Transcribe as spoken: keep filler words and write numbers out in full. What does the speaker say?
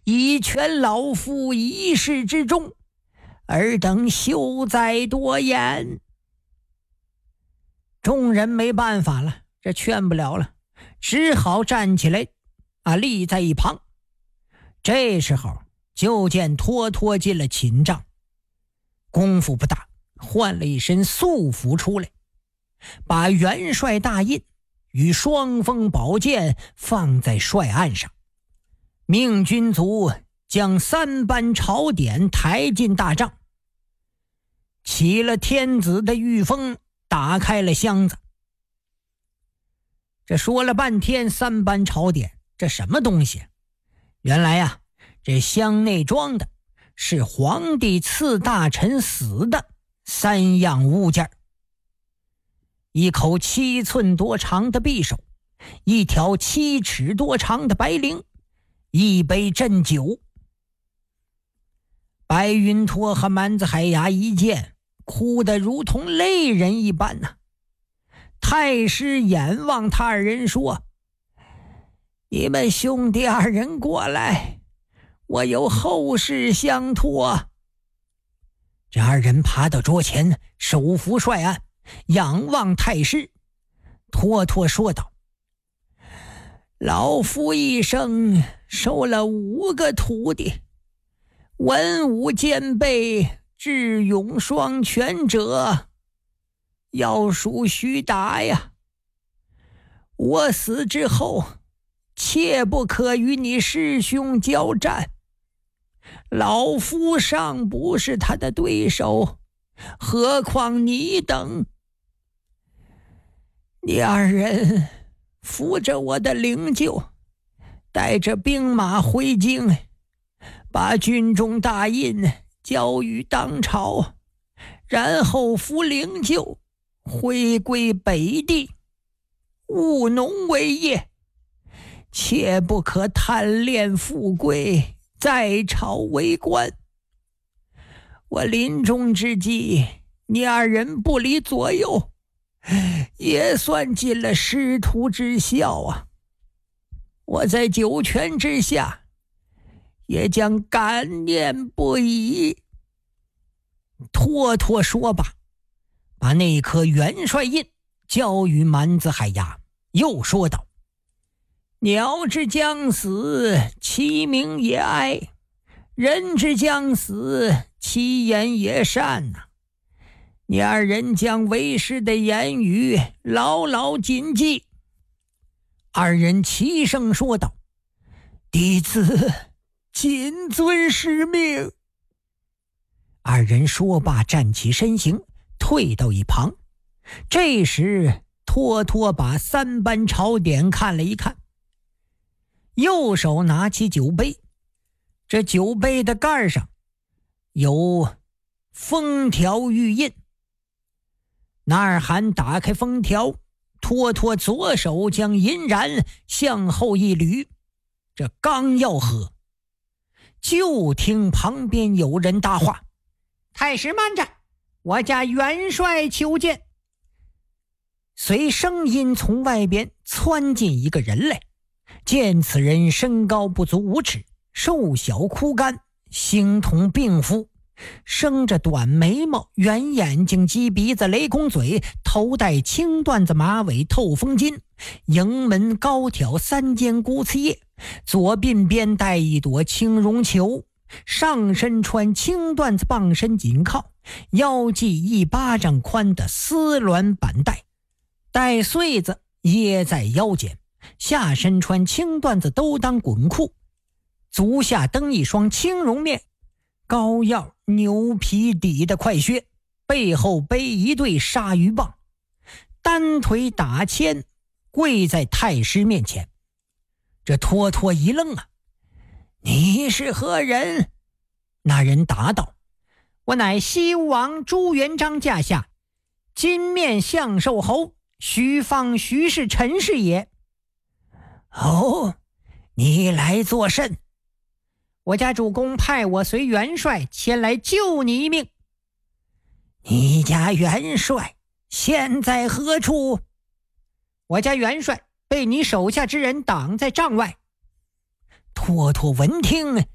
以全老夫一事之重，尔等休再多言。众人没办法了，这劝不了了，只好站起来啊，立在一旁。这时候就见托托进了寝帐，功夫不大，换了一身素服出来，把元帅大印与双锋宝剑放在帅案上，命军卒将三班朝典抬进大帐，起了天子的御风，打开了箱子。这说了半天三班朝典，这什么东西？原来呀、啊，这箱内装的是皇帝赐大臣死的三样物件：一口七寸多长的匕首，一条七尺多长的白绫，一杯鸩酒。白云托和蛮子海牙一见，哭得如同泪人一般呐、啊。太师眼望他二人说：你们兄弟二人过来，我有后事相托。这二人爬到桌前，手扶帅案，仰望太师。托托说道：老夫一生收了五个徒弟，文武兼备，智勇双全者，要数须达呀。我死之后，切不可与你师兄交战，老夫尚不是他的对手，何况你等。你二人扶着我的灵柩，带着兵马回京，把军中大印交予当朝，然后扶灵柩回归北地，务农为业，切不可贪恋富贵，在朝为官。我临终之际，你二人不离左右，也算尽了师徒之孝啊。我在九泉之下，也将感念不已。托托说罢，把那颗元帅印交与蛮子海牙，又说道：鸟之将死，其鸣也哀；人之将死，其言也善呐、啊。你二人将为师的言语牢牢谨记。二人齐声说道：弟子谨遵师命。二人说罢，站起身形，退到一旁。这时托托把三班朝典看了一看，右手拿起酒杯，这酒杯的盖上有封条玉印。纳尔罕打开封条，托托左手将银髯向后一捋，这刚要喝，就听旁边有人搭话：太师慢着，我家元帅求见。随声音从外边窜进一个人来，见此人身高不足五尺，瘦小枯干，形同病夫，生着短眉毛，圆眼睛，鸡鼻子，雷公嘴，头戴青缎子马尾透风巾，营门高挑三尖姑刺叶，左鬓边戴一朵青绒球，上身穿青缎子傍身紧靠，腰系一巴掌宽的丝鸾板带，带穗子掖在腰间，下身穿青缎子兜裆滚裤，足下蹬一双青绒面高腰牛皮底的快靴，背后背一对鲨鱼棒，单腿打肩跪在太师面前。这托托一愣啊，你是何人？那人答道：我乃西吴王朱元璋驾下金面相寿侯徐方徐氏陈氏也。哦，你来作甚？我家主公派我随元帅前来救你一命。你家元帅现在何处？我家元帅被你手下之人挡在帐外。托托闻听